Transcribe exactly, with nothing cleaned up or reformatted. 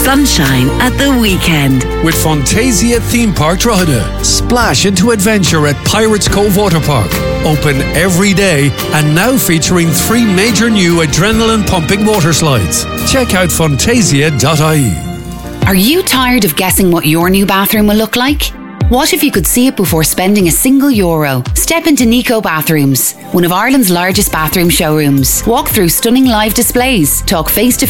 sunshine at the weekend. With Fantasia Theme Park Drogheda. Splash into adventure at Pirates Cove Water Park. Open every day and now featuring three major new adrenaline-pumping water slides. Check out fantasia dot I E. Are you tired of guessing what your new bathroom will look like? What if you could see it before spending a single euro? Step into Nico Bathrooms, one of Ireland's largest bathroom showrooms. Walk through stunning live displays. Talk face to